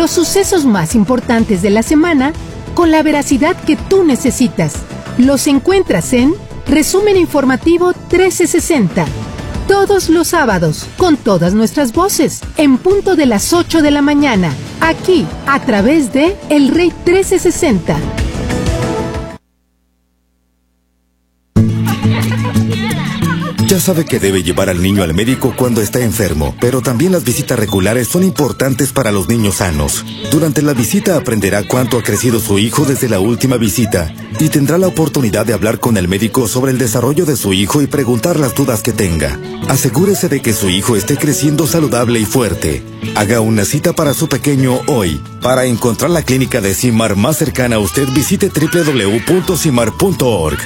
Los sucesos más importantes de la semana con la veracidad que tú necesitas. Los encuentras en Resumen Informativo 1360. Todos los sábados, con todas nuestras voces, en punto de las 8 de la mañana, aquí, a través de El Rey 1360. Ya sabe que debe llevar al niño al médico cuando está enfermo, pero también las visitas regulares son importantes para los niños sanos. Durante la visita aprenderá cuánto ha crecido su hijo desde la última visita y tendrá la oportunidad de hablar con el médico sobre el desarrollo de su hijo y preguntar las dudas que tenga. Asegúrese de que su hijo esté creciendo saludable y fuerte. Haga una cita para su pequeño hoy. Para encontrar la clínica de CIMAR más cercana a usted, visite www.cimar.org.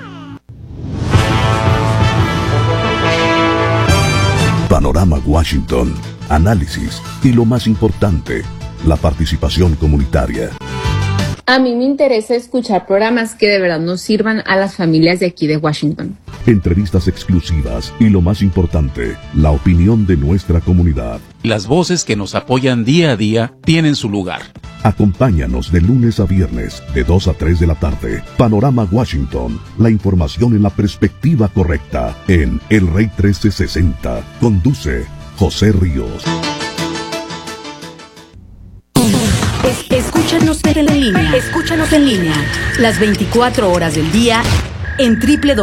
Panorama Washington, análisis y lo más importante, la participación comunitaria. A mí me interesa escuchar programas que de verdad nos sirvan a las familias de aquí de Washington. Entrevistas exclusivas y lo más importante, la opinión de nuestra comunidad. Las voces que nos apoyan día a día tienen su lugar. Acompáñanos de lunes a viernes, de 2 a 3 de la tarde. Panorama Washington, la información en la perspectiva correcta, en El Rey 1360. Conduce José Ríos. Escúchanos en línea, las 24 horas del día en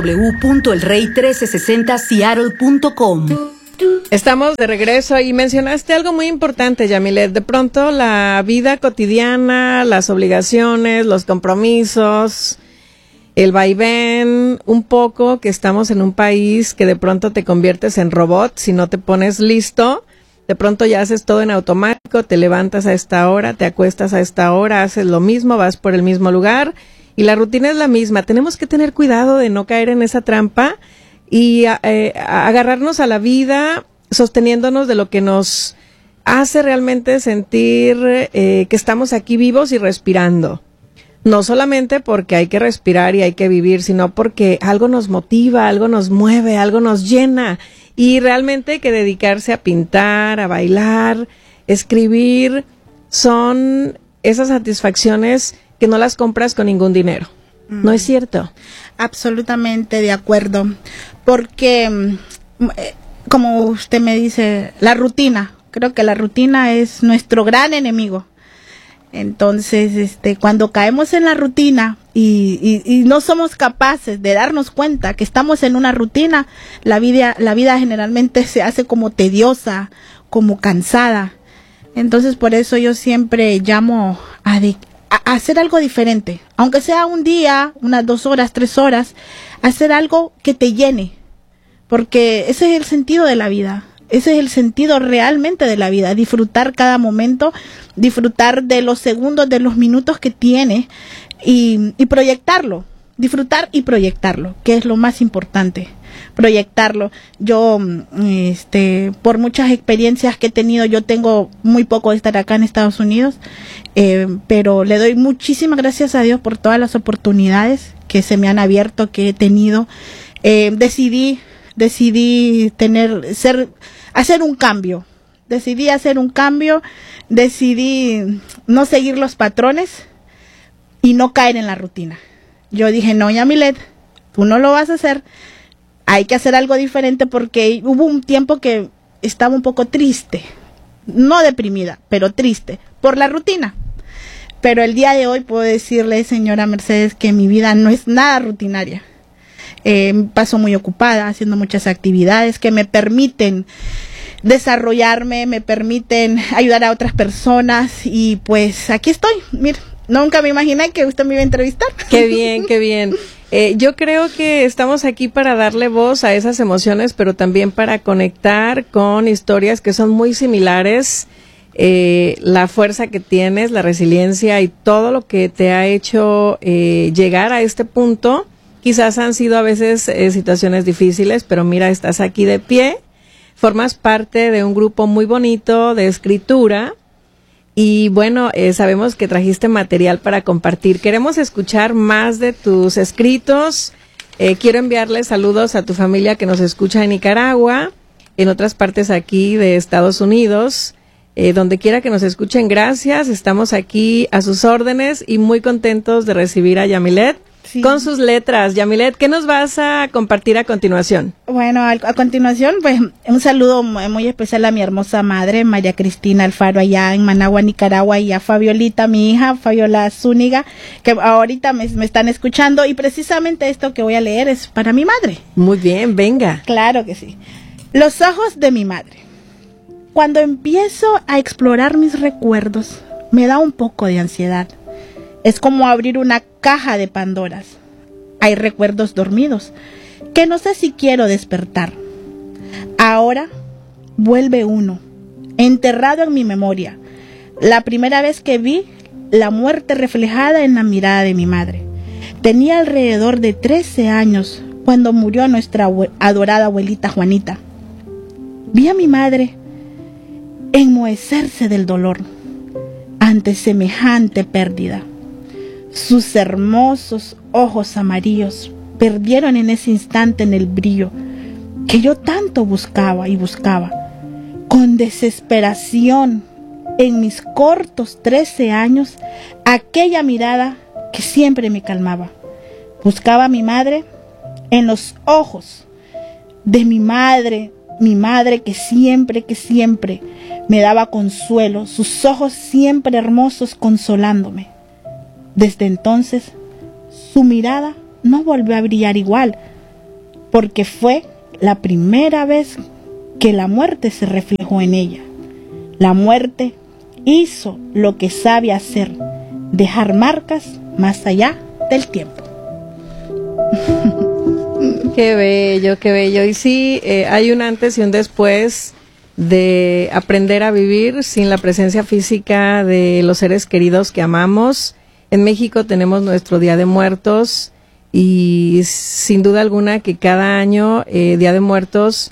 www.elrey1360seattle.com. Estamos de regreso y mencionaste algo muy importante, Yamilet. De pronto la vida cotidiana, las obligaciones, los compromisos, el vaivén, un poco que estamos en un país que de pronto te conviertes en robot si no te pones listo. De pronto ya haces todo en automático, te levantas a esta hora, te acuestas a esta hora, haces lo mismo, vas por el mismo lugar y la rutina es la misma. Tenemos que tener cuidado de no caer en esa trampa y agarrarnos a la vida sosteniéndonos de lo que nos hace realmente sentir que estamos aquí vivos y respirando. No solamente porque hay que respirar y hay que vivir, sino porque algo nos motiva, algo nos mueve, algo nos llena. Y realmente hay que dedicarse a pintar, a bailar, escribir. Son esas satisfacciones que no las compras con ningún dinero. ¿No es cierto? Absolutamente de acuerdo. Porque, como usted me dice, la rutina. Creo que la rutina es nuestro gran enemigo. Entonces, cuando caemos en la rutina y no somos capaces de darnos cuenta que estamos en una rutina, la vida generalmente se hace como tediosa, como cansada. Entonces, por eso yo siempre llamo a hacer algo diferente. Aunque sea un día, unas 2 horas, 3 horas, hacer algo que te llene. Porque ese es el sentido de la vida. Ese es el sentido realmente de la vida, disfrutar cada momento, disfrutar de los segundos, de los minutos que tiene y proyectarlo, disfrutar y proyectarlo, que es lo más importante, proyectarlo. Yo, por muchas experiencias que he tenido, yo tengo muy poco de estar acá en Estados Unidos, pero le doy muchísimas gracias a Dios por todas las oportunidades que se me han abierto, que he tenido. Decidí hacer un cambio. Decidí hacer un cambio, decidí no seguir los patrones y no caer en la rutina. Yo dije, no, Yamilet, tú no lo vas a hacer. Hay que hacer algo diferente porque hubo un tiempo que estaba un poco triste. No deprimida, pero triste por la rutina. Pero el día de hoy puedo decirle, señora Mercedes, que mi vida no es nada rutinaria. Paso muy ocupada haciendo muchas actividades que me permiten desarrollarme, me permiten ayudar a otras personas y pues aquí estoy. Mira, nunca me imaginé que usted me iba a entrevistar. Qué bien, qué bien. Yo creo que estamos aquí para darle voz a esas emociones, pero también para conectar con historias que son muy similares. La fuerza que tienes, la resiliencia y todo lo que te ha hecho llegar a este punto. Quizás han sido a veces situaciones difíciles, pero mira, estás aquí de pie, formas parte de un grupo muy bonito de escritura y bueno, sabemos que trajiste material para compartir. Queremos escuchar más de tus escritos. Quiero enviarle saludos a tu familia que nos escucha en Nicaragua, en otras partes aquí de Estados Unidos. donde quiera que nos escuchen, gracias. Estamos aquí a sus órdenes y muy contentos de recibir a Yamilet con sus letras. Yamilet, ¿qué nos vas a compartir a continuación? Bueno, a continuación, pues un saludo muy especial a mi hermosa madre, María Cristina Alfaro, allá en Managua, Nicaragua, y a Fabiolita, mi hija, Fabiola Zúñiga, que ahorita me están escuchando, y precisamente esto que voy a leer es para mi madre. Muy bien, venga. Claro que sí. Los ojos de mi madre. Cuando empiezo a explorar mis recuerdos, me da un poco de ansiedad. Es como abrir una caja de Pandoras. Hay recuerdos dormidos que no sé si quiero despertar. Ahora vuelve uno, enterrado en mi memoria. La primera vez que vi la muerte reflejada en la mirada de mi madre. Tenía alrededor de 13 años cuando murió nuestra adorada abuelita Juanita. Vi a mi madre enmohecerse del dolor ante semejante pérdida. Sus hermosos ojos amarillos perdieron en ese instante en el brillo que yo tanto buscaba y buscaba. Con desesperación, en mis cortos 13 años, aquella mirada que siempre me calmaba. Buscaba a mi madre en los ojos de mi madre que siempre me daba consuelo, sus ojos siempre hermosos consolándome. Desde entonces, su mirada no volvió a brillar igual, porque fue la primera vez que la muerte se reflejó en ella. La muerte hizo lo que sabe hacer, dejar marcas más allá del tiempo. Qué bello, qué bello. Y sí, hay un antes y un después de aprender a vivir sin la presencia física de los seres queridos que amamos. En México tenemos nuestro Día de Muertos y sin duda alguna que cada año Día de Muertos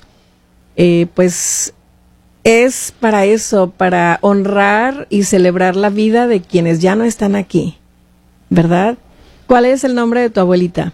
pues es para eso, para honrar y celebrar la vida de quienes ya no están aquí, ¿verdad? ¿Cuál es el nombre de tu abuelita?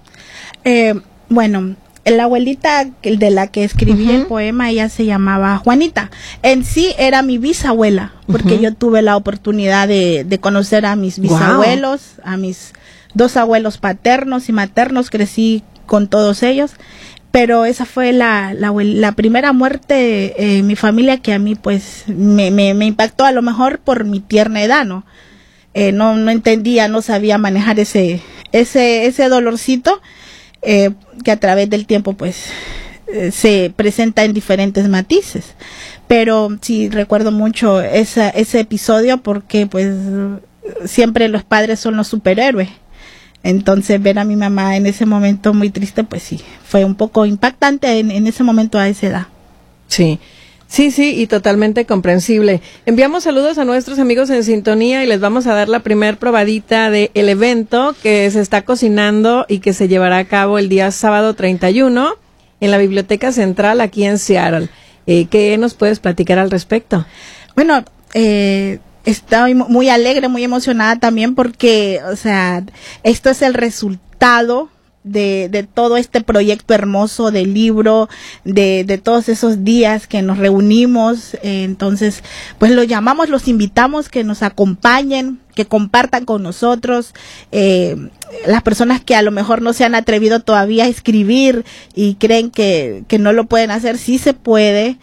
Bueno, la abuelita de la que escribí el poema, ella se llamaba Juanita. En sí era mi bisabuela, porque yo tuve la oportunidad de conocer a mis bisabuelos, a mis 2 abuelos paternos y maternos, crecí con todos ellos, pero esa fue la primera muerte en mi familia que a mí pues me impactó, a lo mejor por mi tierna edad, ¿no? No entendía, no sabía manejar ese dolorcito, que a través del tiempo pues se presenta en diferentes matices, pero sí recuerdo mucho ese episodio porque pues siempre los padres son los superhéroes. Entonces ver a mi mamá en ese momento muy triste, pues sí, fue un poco impactante en ese momento a esa edad. Sí, y totalmente comprensible. Enviamos saludos a nuestros amigos en sintonía y les vamos a dar la primer probadita del evento que se está cocinando y que se llevará a cabo el día sábado 31 en la Biblioteca Central aquí en Seattle. ¿Qué nos puedes platicar al respecto? Bueno, estoy muy alegre, muy emocionada también porque, o sea, esto es el resultado de todo este proyecto hermoso del libro, de todos esos días que nos reunimos. Entonces, pues los llamamos, los invitamos que nos acompañen, que compartan con nosotros. Las personas que a lo mejor no se han atrevido todavía a escribir y creen que no lo pueden hacer, sí se puede.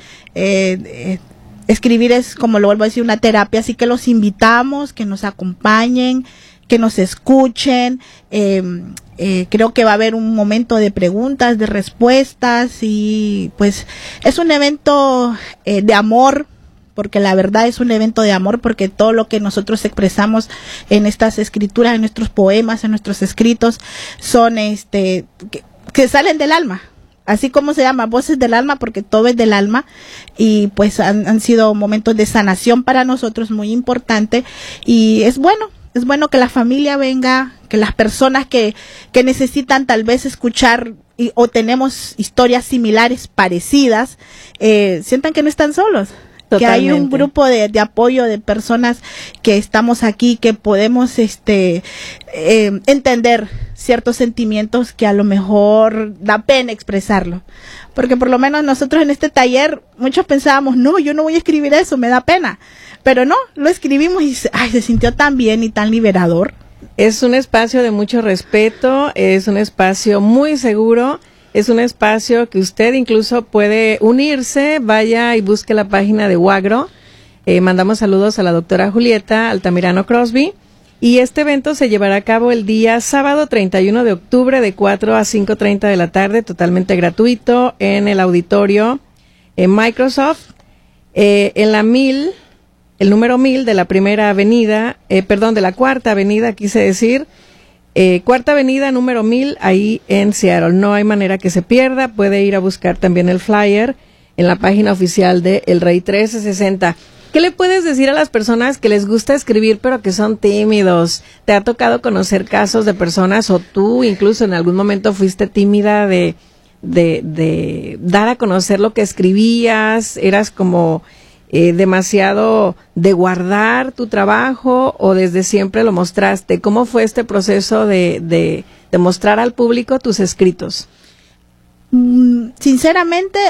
Escribir es, como lo vuelvo a decir, una terapia, así que los invitamos, que nos acompañen, que nos escuchen. Creo que va a haber un momento de preguntas, de respuestas, y pues es un evento de amor, porque la verdad es un evento de amor, porque todo lo que nosotros expresamos en estas escrituras, en nuestros poemas, en nuestros escritos, son que salen del alma. Así como se llama, Voces del Alma, porque todo es del alma, y pues han sido momentos de sanación para nosotros muy importante, y es bueno que la familia venga, que las personas que necesitan tal vez escuchar o tenemos historias similares, parecidas, sientan que no están solos. Totalmente. Que hay un grupo de apoyo de personas que estamos aquí, que podemos entender ciertos sentimientos que a lo mejor da pena expresarlo. Porque por lo menos nosotros en este taller, muchos pensábamos, no, yo no voy a escribir eso, me da pena. pero no, lo escribimos y se sintió tan bien y tan liberador. Es un espacio de mucho respeto, es un espacio muy seguro, es un espacio que usted incluso puede unirse, vaya y busque la página de Huagro. Mandamos saludos a la doctora Julieta Altamirano Crosby. Y este evento se llevará a cabo el día sábado 31 de octubre de 4 a 5:30 de la tarde, totalmente gratuito, en el auditorio en Microsoft, en la 1000, el número 1000 de la primera avenida, de la cuarta avenida, quise decir, cuarta avenida, número 1000, ahí en Seattle. No hay manera que se pierda, puede ir a buscar también el flyer en la página oficial de El Rey 1360. ¿Qué le puedes decir a las personas que les gusta escribir pero que son tímidos? ¿Te ha tocado conocer casos de personas o tú incluso en algún momento fuiste tímida de dar a conocer lo que escribías? ¿Eras como demasiado de guardar tu trabajo o desde siempre lo mostraste? ¿Cómo fue este proceso de mostrar al público tus escritos? Sinceramente,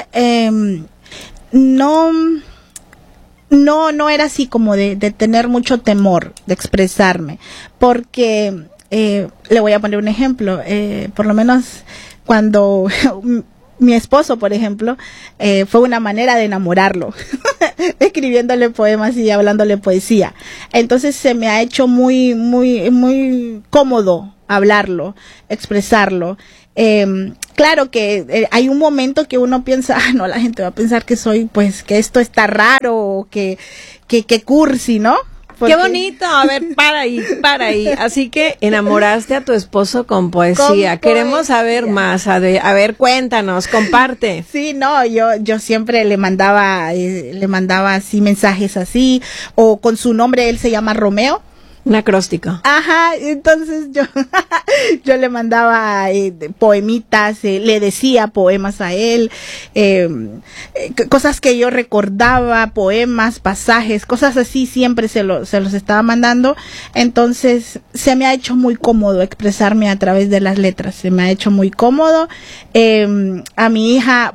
no era así como de tener mucho temor de expresarme, porque le voy a poner un ejemplo, por lo menos cuando mi esposo, por ejemplo, fue una manera de enamorarlo, escribiéndole poemas y hablándole poesía. Entonces se me ha hecho muy, muy, muy cómodo hablarlo, expresarlo. Claro que hay un momento que uno piensa, no, la gente va a pensar que soy, pues, que esto está raro, o que cursi, ¿no? Porque... ¡Qué bonito! A ver, para ahí. Así que enamoraste a tu esposo con poesía. Queremos saber más. A ver, cuéntanos, comparte. Sí, no, yo siempre le mandaba así mensajes así, o con su nombre, él se llama Romeo. Un acróstico. Ajá, entonces yo le mandaba poemitas, le decía poemas a él, cosas que yo recordaba, poemas, pasajes, cosas así, siempre se los estaba mandando. Entonces se me ha hecho muy cómodo expresarme a través de las letras, se me ha hecho muy cómodo. A mi hija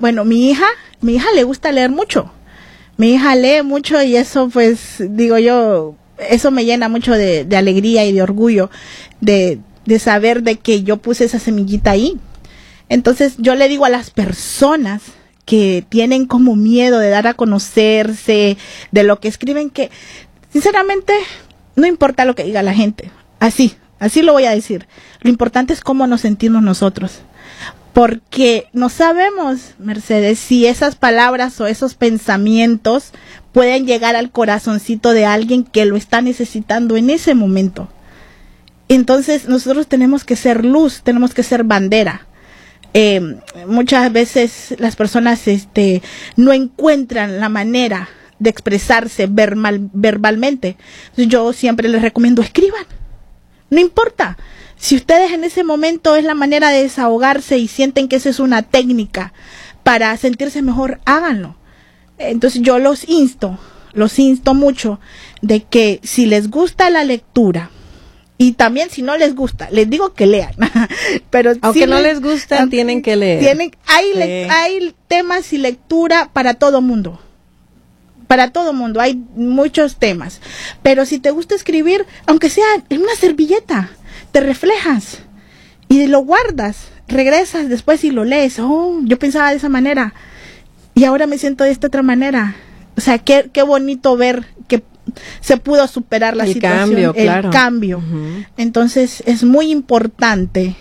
le gusta leer mucho. Mi hija lee mucho y eso, pues, digo yo, eso me llena mucho de alegría y de orgullo de saber de que yo puse esa semillita ahí. Entonces yo le digo a las personas que tienen como miedo de dar a conocerse, de lo que escriben, que sinceramente no importa lo que diga la gente, así lo voy a decir. Lo importante es cómo nos sentimos nosotros. Porque no sabemos, Mercedes, si esas palabras o esos pensamientos pueden llegar al corazoncito de alguien que lo está necesitando en ese momento. Entonces nosotros tenemos que ser luz, tenemos que ser bandera. Muchas veces las personas no encuentran la manera de expresarse verbalmente. Yo siempre les recomiendo, escriban, no importa. Si ustedes en ese momento es la manera de desahogarse y sienten que esa es una técnica para sentirse mejor, háganlo. Entonces yo los insto mucho de que si les gusta la lectura, y también si no les gusta, les digo que lean, pero aunque si no les gusta, tienen que leer. Hay temas y lectura para todo mundo. Para todo mundo, hay muchos temas. Pero si te gusta escribir, aunque sea en una servilleta, te reflejas y lo guardas, regresas después y lo lees. Oh, yo pensaba de esa manera y ahora me siento de esta otra manera. O sea, qué bonito ver que se pudo superar la situación, el cambio. Uh-huh. Entonces es muy importante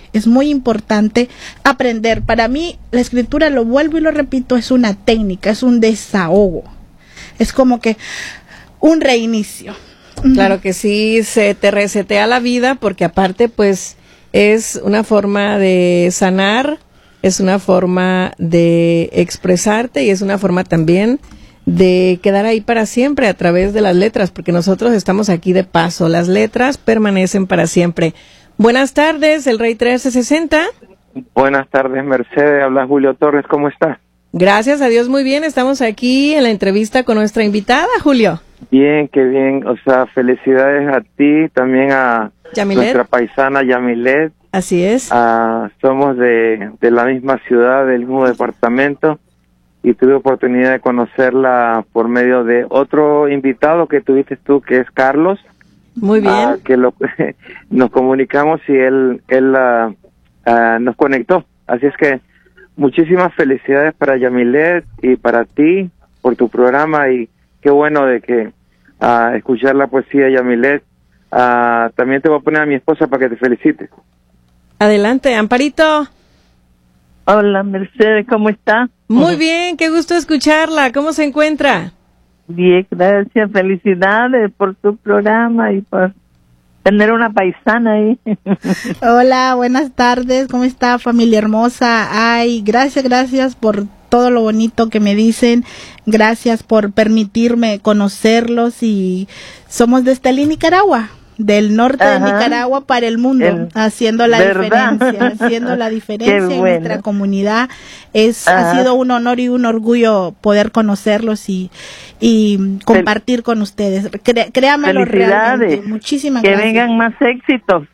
aprender. Para mí la escritura, lo vuelvo y lo repito, es una técnica, es un desahogo. Es como que un reinicio. Claro que sí, se te resetea la vida, porque aparte pues es una forma de sanar, es una forma de expresarte y es una forma también de quedar ahí para siempre a través de las letras, porque nosotros estamos aquí de paso, las letras permanecen para siempre. Buenas tardes, El Rey 1360. Buenas tardes, Mercedes, habla Julio Torres, ¿cómo estás? Gracias a Dios, muy bien, estamos aquí en la entrevista con nuestra invitada, Julio. Bien, qué bien, o sea, felicidades a ti, también a Yamilet, nuestra paisana Yamilet. Así es. Somos de la misma ciudad, del mismo departamento, y tuve oportunidad de conocerla por medio de otro invitado que tuviste tú, que es Carlos. Muy bien. Que nos comunicamos y él nos conectó. Así es que muchísimas felicidades para Yamilet y para ti por tu programa, y qué bueno de que escuchar la poesía de Yamilet. También te voy a poner a mi esposa para que te felicite. Adelante, Amparito. Hola, Mercedes, ¿cómo está? Muy bien, qué gusto escucharla. ¿Cómo se encuentra? Bien, gracias. Felicidades por tu programa y por tener una paisana ahí. Hola, buenas tardes. ¿Cómo está, familia hermosa? Ay, gracias por todo lo bonito que me dicen. Gracias por permitirme conocerlos. Y somos de Estelí, Nicaragua. Del norte de Nicaragua para el mundo, haciendo la diferencia en nuestra comunidad. Ha sido un honor y un orgullo poder conocerlos y compartir con ustedes. Créamelo, realmente. Muchísimas gracias. Que vengan más éxitos.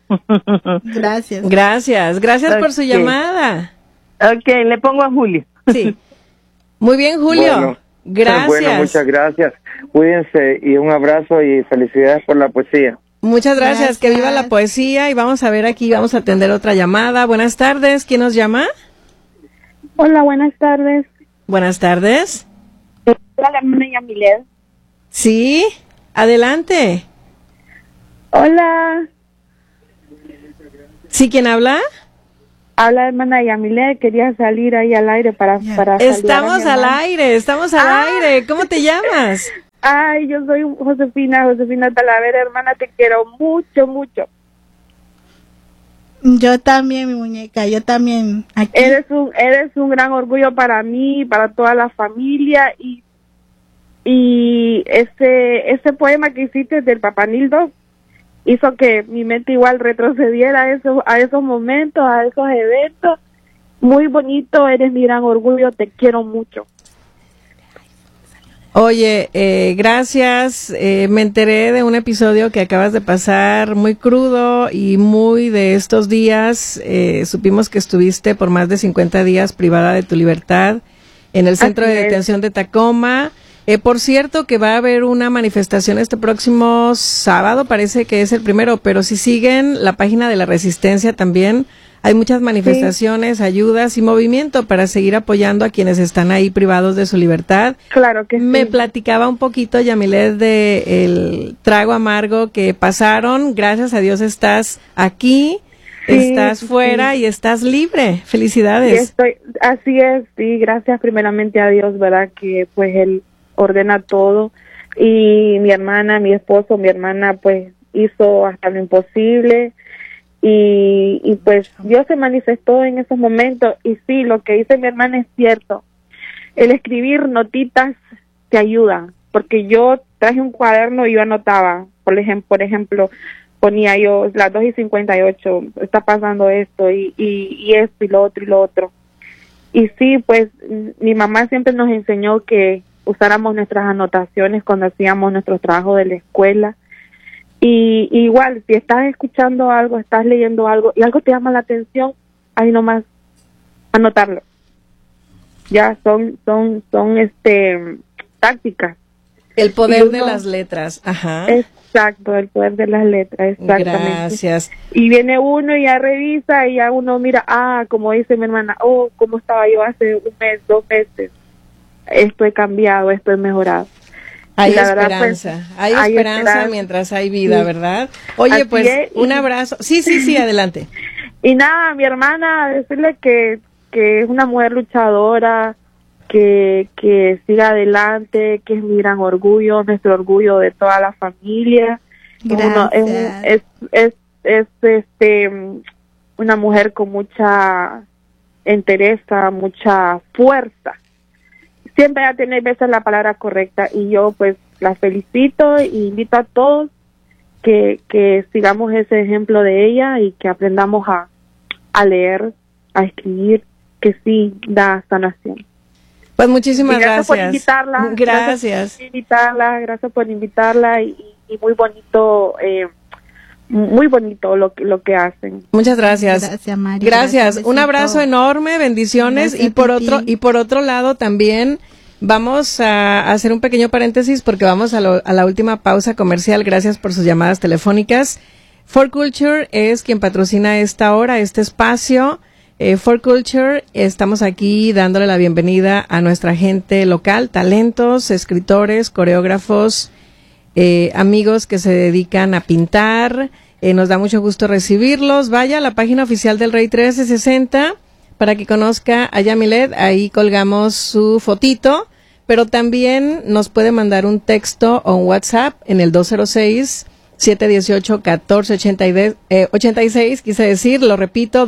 Gracias por su llamada. Ok, le pongo a Julio. Sí. Muy bien, Julio. Bueno, gracias. Bueno, muchas gracias. Cuídense y un abrazo y felicidades por la poesía. Muchas gracias, que viva la poesía. Y vamos a ver aquí, vamos a atender otra llamada. Buenas tardes, ¿quién nos llama? Hola, buenas tardes. Buenas tardes. Hola, la hermana Yamilet. Sí, adelante. Hola. ¿Sí, quién habla? Habla hermana Yamilet, quería salir ahí al aire para Estamos al aire, ¿cómo te llamas? Ay, yo soy Josefina Talavera, hermana, te quiero mucho, mucho. Yo también, mi muñeca, yo también. Aquí. Eres un gran orgullo para mí, para toda la familia, y ese poema que hiciste del Papá Nildo hizo que mi mente igual retrocediera a esos momentos, a esos eventos. Muy bonito, eres mi gran orgullo, te quiero mucho. Oye, gracias. Me enteré de un episodio que acabas de pasar muy crudo y muy de estos días. Supimos que estuviste por más de 50 días privada de tu libertad en el centro de detención de Tacoma. Por cierto, que va a haber una manifestación este próximo sábado, parece que es el primero, pero si siguen la página de la Resistencia también, hay muchas manifestaciones, ayudas y movimiento para seguir apoyando a quienes están ahí privados de su libertad. Claro que sí. Me platicaba un poquito, Yamilet, de el trago amargo que pasaron. Gracias a Dios estás aquí, estás fuera y estás libre. Felicidades. Así es, sí, gracias primeramente a Dios, ¿verdad? Que pues Él ordena todo. Y mi hermana, mi esposo, mi hermana pues hizo hasta lo imposible. Y pues Dios se manifestó en esos momentos, y sí, lo que dice mi hermana es cierto. El escribir notitas te ayuda, porque yo traje un cuaderno y yo anotaba, por ejemplo, ponía yo las 2:58, está pasando esto y esto y lo otro. Y sí, pues mi mamá siempre nos enseñó que usáramos nuestras anotaciones cuando hacíamos nuestros trabajos de la escuela. Y igual, si estás escuchando algo, estás leyendo algo y algo te llama la atención, ahí nomás anotarlo. Ya son tácticas. El poder de las letras, ajá. Exacto, el poder de las letras, exactamente. Gracias. Y viene uno y ya revisa y ya uno mira, como dice mi hermana, cómo estaba yo hace un mes, 2 meses. Esto he cambiado, esto he mejorado. Hay esperanza, hay esperanza mientras hay vida, sí. ¿Verdad? Oye, así pues, un abrazo. Sí, adelante. Y nada, mi hermana, decirle que es una mujer luchadora, que siga adelante, que es mi gran orgullo, nuestro orgullo de toda la familia. Gracias. Es una mujer con mucha entereza, mucha fuerza. Siempre va a tener veces la palabra correcta, y yo pues la felicito e invito a todos que sigamos ese ejemplo de ella y que aprendamos a leer, a escribir, que sí da sanación. Pues muchísimas gracias. Por invitarla. Gracias por invitarla y muy bonito muy bonito lo que hacen. Muchas gracias. Gracias, Mari. Gracias. Un abrazo enorme, bendiciones. Gracias, Y por otro lado también vamos a hacer un pequeño paréntesis porque vamos a la última pausa comercial. Gracias por sus llamadas telefónicas. For Culture es quien patrocina esta hora, este espacio. For Culture, estamos aquí dándole la bienvenida a nuestra gente local, talentos, escritores, coreógrafos, amigos que se dedican a pintar. Nos da mucho gusto recibirlos. Vaya a la página oficial del Rey 1360 para que conozca a Yamilet. Ahí colgamos su fotito, pero también nos puede mandar un texto o un WhatsApp en el 206-718-1486, quise decir, lo repito,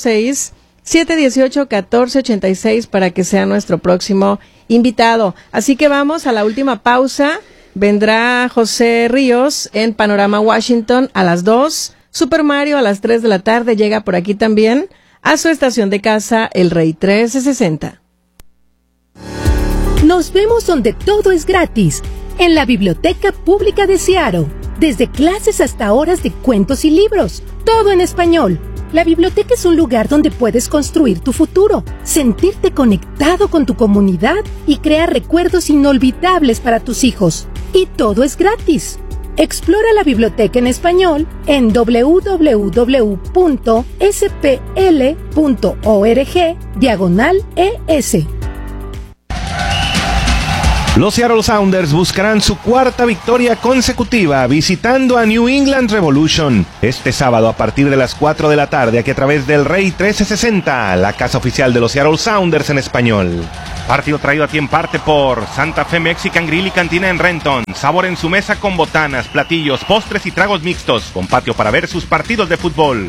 206-718-1486 para que sea nuestro próximo invitado. Así que vamos a la última pausa. Vendrá José Ríos en Panorama Washington a las 2. Super Mario a las 3 de la tarde llega por aquí también a su estación de casa, El Rey 1360. Nos vemos donde todo es gratis, en la Biblioteca Pública de Seattle. Desde clases hasta horas de cuentos y libros, todo en español. La biblioteca es un lugar donde puedes construir tu futuro, sentirte conectado con tu comunidad y crear recuerdos inolvidables para tus hijos. Y todo es gratis. Explora la biblioteca en español en www.spl.org/ES. Los Seattle Sounders buscarán su cuarta victoria consecutiva visitando a New England Revolution este sábado a partir de las 4 de la tarde aquí a través del Rey 1360, la casa oficial de los Seattle Sounders en español. Partido traído a ti en parte por Santa Fe Mexican Grill y Cantina en Renton. Sabor en su mesa con botanas, platillos, postres y tragos mixtos, con patio para ver sus partidos de fútbol.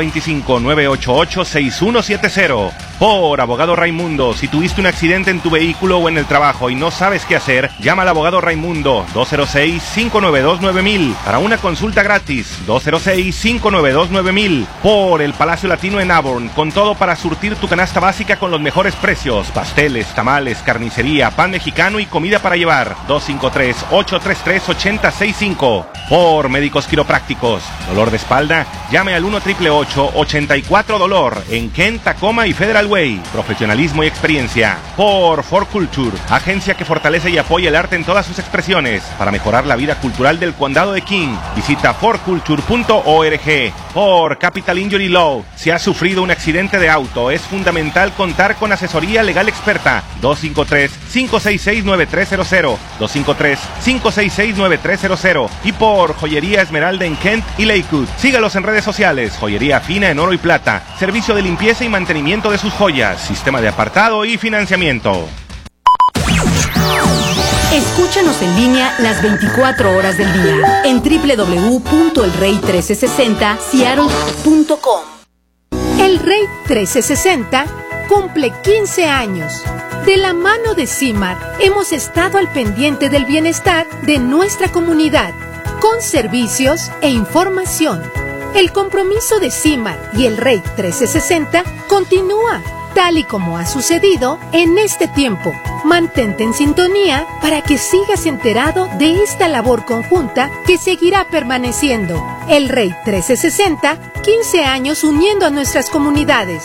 425-988-6170. Por Abogado Raimundo, si tuviste un accidente en tu vehículo o en el trabajo y no sabes qué hacer, llama al Abogado Raimundo, 206-592-9000 para una consulta gratis. 206-592-9000. Por el Palacio Latino en Auburn, con todo para surtir tu canasta básica con los mejores precios: pasteles, tamales, carnicería, pan mexicano y comida para llevar. 253-833-8065. Por Médicos Quiroprácticos, dolor de espalda, llame al 1-888-84-DOLOR en Kent, Tacoma y Federal Way. Profesionalismo y experiencia. Por For Culture, agencia que fortalece y apoya el arte en todas sus expresiones para mejorar la vida cultural del condado de King. Visita forculture.org. Por Capital Injury Law, si has sufrido un accidente de auto, es fundamental contar con asesoría legal experta. 253-566-9300. 253-566-9300. Y por Joyería Esmeralda en Kent y Lakewood, sígalos en redes sociales. Joyería fina en oro y plata, servicio de limpieza y mantenimiento de sus joyas, sistema de apartado y financiamiento. Escúchanos en línea las 24 horas del día en www.elrey1360seattle.com. El Rey 1360 cumple 15 años. De la mano de CIMAR hemos estado al pendiente del bienestar de nuestra comunidad, con servicios e información. El compromiso de CIMAR y el Rey 1360 continúa, tal y como ha sucedido en este tiempo. Mantente en sintonía para que sigas enterado de esta labor conjunta que seguirá permaneciendo. El Rey 1360, 15 años uniendo a nuestras comunidades.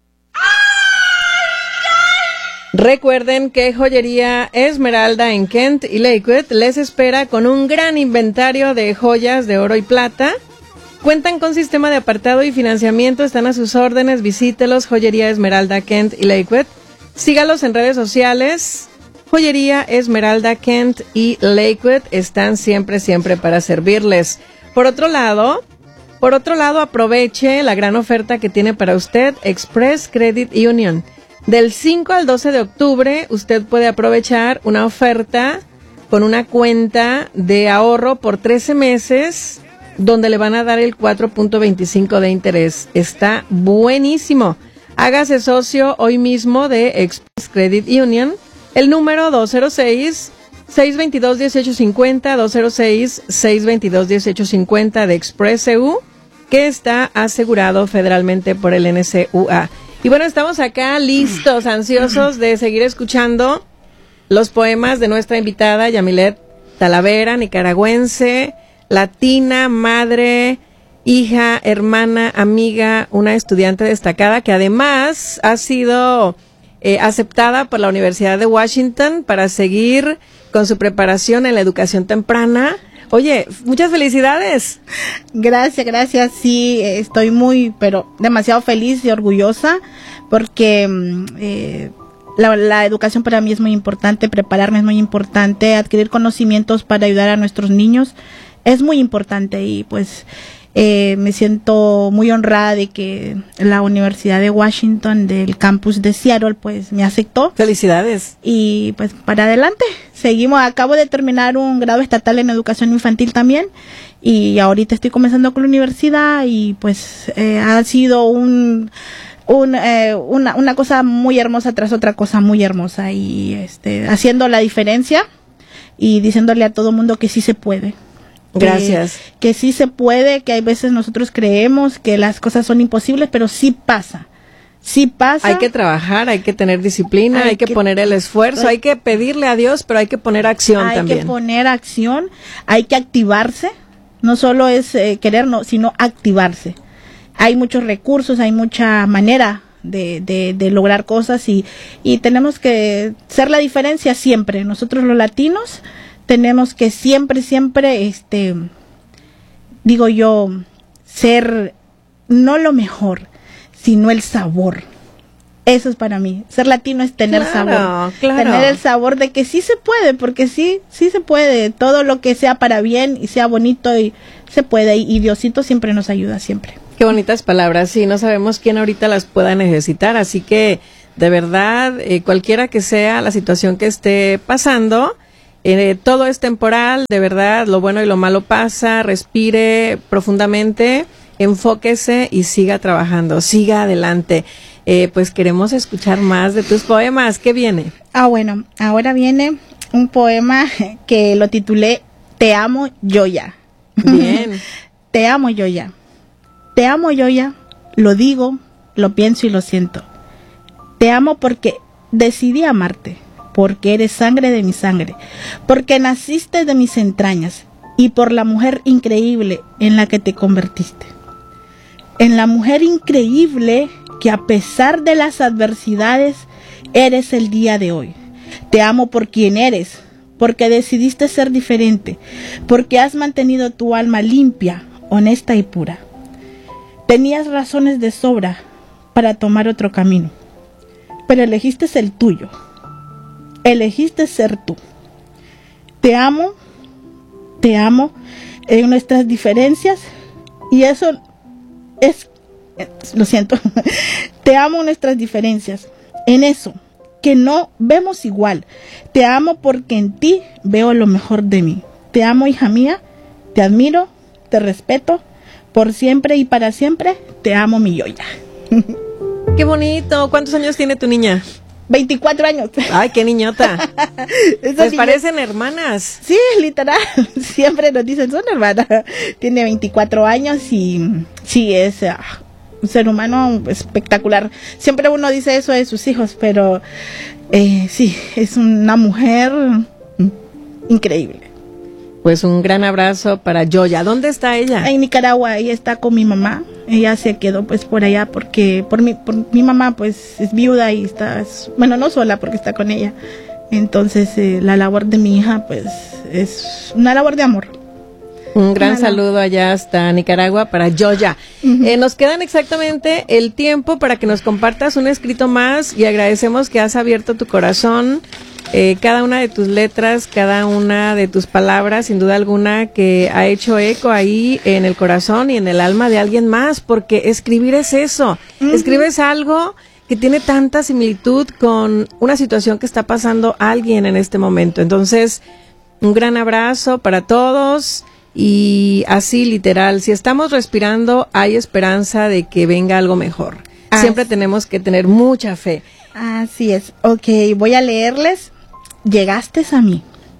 Recuerden que Joyería Esmeralda en Kent y Lakewood les espera con un gran inventario de joyas de oro y plata. Cuentan con sistema de apartado y financiamiento, están a sus órdenes. Visítelos, Joyería Esmeralda Kent y Lakewood. Sígalos en redes sociales. Joyería Esmeralda Kent y Lakewood están siempre para servirles. Por otro lado, aproveche la gran oferta que tiene para usted Express Credit Union. Del 5 al 12 de octubre, usted puede aprovechar una oferta con una cuenta de ahorro por 13 meses, donde le van a dar el 4.25 de interés. Está buenísimo. Hágase socio hoy mismo de Express Credit Union. El número 206-622-1850, 206-622-1850 de Express EU, que está asegurado federalmente por el NCUA. Y bueno, estamos acá listos, ansiosos de seguir escuchando los poemas de nuestra invitada Yamilet Talavera, nicaragüense, latina, madre, hija, hermana, amiga, una estudiante destacada que además ha sido aceptada por la Universidad de Washington para seguir con su preparación en la educación temprana. Oye, muchas felicidades. Gracias. Sí, estoy pero demasiado feliz y orgullosa porque la educación para mí es muy importante, prepararme es muy importante, adquirir conocimientos para ayudar a nuestros niños es muy importante y pues me siento muy honrada de que la Universidad de Washington del campus de Seattle pues me aceptó. Felicidades. Y pues para adelante, seguimos. Acabo de terminar un grado estatal en educación infantil también y ahorita estoy comenzando con la universidad y pues ha sido una cosa muy hermosa tras otra cosa muy hermosa y haciendo la diferencia y diciéndole a todo mundo que sí se puede. Gracias. Que sí se puede, que hay veces nosotros creemos que las cosas son imposibles, pero sí pasa. Sí pasa. Hay que trabajar, hay que tener disciplina, hay que poner el esfuerzo, hay que pedirle a Dios, pero hay que poner acción también. Hay que poner acción, hay que activarse. No solo es querer, sino activarse. Hay muchos recursos, hay mucha manera de lograr cosas y tenemos que ser la diferencia siempre. Nosotros los latinos tenemos que siempre, digo yo, ser no lo mejor, sino el sabor. Eso es para mí. Ser latino es tener sabor. Claro. Tener el sabor de que sí se puede, porque sí se puede. Todo lo que sea para bien y sea bonito y se puede. Y Diosito siempre nos ayuda, siempre. Qué bonitas palabras. Sí, no sabemos quién ahorita las pueda necesitar. Así que, de verdad, cualquiera que sea la situación que esté pasando, todo es temporal, de verdad, lo bueno y lo malo pasa, respire profundamente, enfóquese y siga trabajando, siga adelante. Pues queremos escuchar más de tus poemas. ¿Qué viene? Bueno, ahora viene un poema que lo titulé Te amo yo ya. Bien. Te amo yo ya. Te amo yo ya, lo digo, lo pienso y lo siento. Te amo porque decidí amarte. Porque eres sangre de mi sangre, porque naciste de mis entrañas y por la mujer increíble en la que te convertiste. En la mujer increíble que a pesar de las adversidades eres el día de hoy. Te amo por quien eres, porque decidiste ser diferente, porque has mantenido tu alma limpia, honesta y pura. Tenías razones de sobra para tomar otro camino, pero elegiste el tuyo. Elegiste ser tú. Te amo en nuestras diferencias y eso es, lo siento, te amo en nuestras diferencias, en eso, que no vemos igual. Te amo porque en ti veo lo mejor de mí. Te amo, hija mía, te admiro, te respeto, por siempre y para siempre, te amo, mi Yoya. ¡Qué bonito! ¿Cuántos años tiene tu niña? 24 años. Ay, qué niñota. Pues parecen hermanas. Sí, literal. Siempre nos dicen, son hermanas. Tiene 24 años y sí, es un ser humano espectacular. Siempre uno dice eso de sus hijos, pero sí, es una mujer increíble. Pues un gran abrazo para Yoya. ¿Dónde está ella? En Nicaragua. Ella está con mi mamá. Ella se quedó pues por allá porque por mi mamá pues es viuda y está, bueno, no sola porque está con ella. Entonces la labor de mi hija pues es una labor de amor. Un gran saludo allá hasta Nicaragua para Yoya. Nos quedan exactamente el tiempo para que nos compartas un escrito más y agradecemos que has abierto tu corazón. Cada una de tus letras, cada una de tus palabras, sin duda alguna, que ha hecho eco ahí en el corazón y en el alma de alguien más, porque escribir es eso. Escribes algo que tiene tanta similitud con una situación que está pasando alguien en este momento. Entonces, un gran abrazo para todos y así literal, si estamos respirando, hay esperanza de que venga algo mejor. Siempre tenemos que tener mucha fe. Así es. Ok, voy a leerles. Llegaste a mí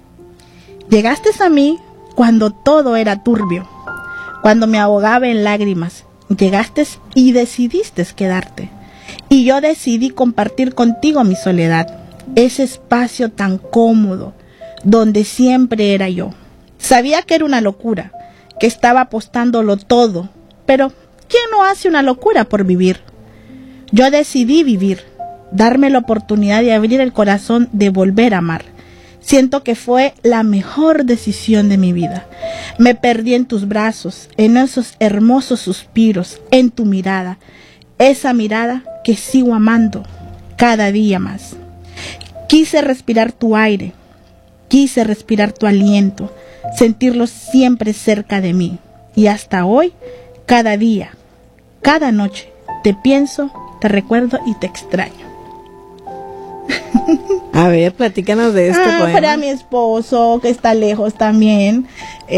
cuando todo era turbio, cuando me ahogaba en lágrimas. Llegaste y decidiste quedarte. Y yo decidí compartir contigo mi soledad, ese espacio tan cómodo, donde siempre era yo. Sabía que era una locura, que estaba apostándolo todo pero ¿quién no hace una locura por vivir? Yo decidí vivir, darme la oportunidad de abrir el corazón, de volver a amar. Siento que fue la mejor decisión de mi vida. Me perdí en tus brazos, en esos hermosos suspiros, en tu mirada. Esa mirada que sigo amando cada día más. Quise respirar tu aire, quise respirar tu aliento, sentirlo siempre cerca de mí. Y hasta hoy, cada día, cada noche, te pienso, te recuerdo y te extraño. A ver, platícanos de este poema. Para mi esposo, que está lejos también.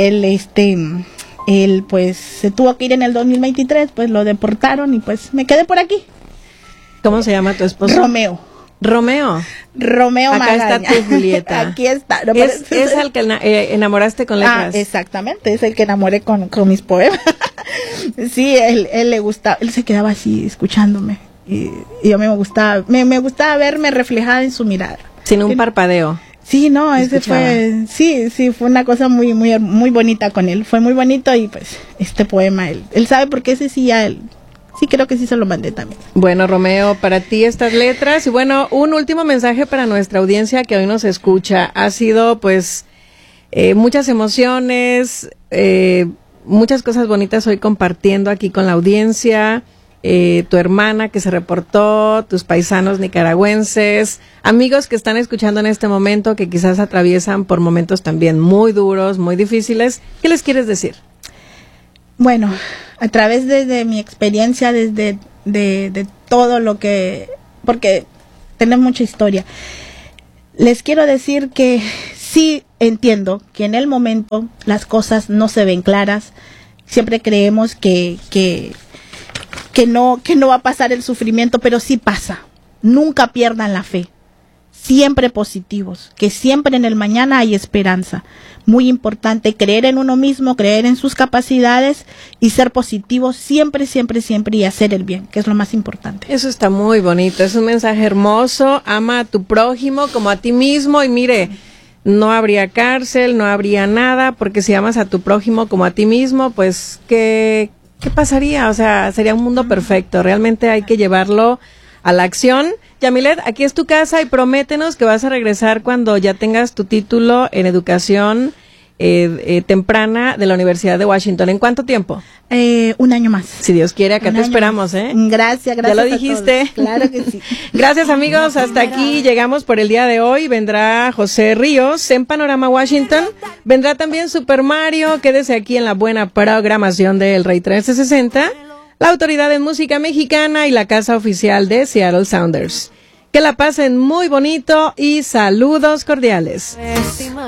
Él pues se tuvo que ir en el 2023, pues lo deportaron y pues me quedé por aquí. ¿Cómo se llama tu esposo? Romeo. Acá Magaña. está tu Julieta. Aquí está. No, es el que enamoraste con letras. Exactamente, es el que enamoré con mis poemas. Sí, él le gustaba, él se quedaba así escuchándome. Y a mí me gustaba verme reflejada en su mirada. Sin un parpadeo. Sí, no, ese fue, sí, fue una cosa muy, muy, muy bonita con él. Fue muy bonito y pues este poema, él sabe porque ese sí ya sí creo que sí se lo mandé también. Bueno, Romeo, para ti estas letras y bueno, un último mensaje para nuestra audiencia que hoy nos escucha. Ha sido pues muchas emociones, muchas cosas bonitas hoy compartiendo aquí con la audiencia. Tu hermana que se reportó, tus paisanos nicaragüenses, amigos que están escuchando en este momento que quizás atraviesan por momentos también muy duros, muy difíciles. ¿Qué les quieres decir? Bueno, a través de mi experiencia, desde de todo lo que, porque tenemos mucha historia, les quiero decir que sí entiendo que en el momento las cosas no se ven claras, siempre creemos que no va a pasar el sufrimiento, pero sí pasa. Nunca pierdan la fe. Siempre positivos, que siempre en el mañana hay esperanza. Muy importante creer en uno mismo, creer en sus capacidades y ser positivos siempre, siempre, siempre y hacer el bien, que es lo más importante. Eso está muy bonito, es un mensaje hermoso. Ama a tu prójimo como a ti mismo y mire, no habría cárcel, no habría nada, porque si amas a tu prójimo como a ti mismo, pues ¿qué pasaría? O sea, sería un mundo perfecto. Realmente hay que llevarlo a la acción. Yamilet, aquí es tu casa y prométenos que vas a regresar cuando ya tengas tu título en educación temprana de la Universidad de Washington. ¿En cuánto tiempo? 1 año más. Si Dios quiere, acá te esperamos, ¿eh? Gracias. Ya lo dijiste. Claro que sí. Gracias, amigos. Hasta aquí llegamos por el día de hoy. Vendrá José Ríos en Panorama Washington. Vendrá también Super Mario. Quédese aquí en la buena programación de El Rey 1360, la autoridad en música mexicana y la casa oficial de Seattle Sounders. Que la pasen muy bonito y saludos cordiales.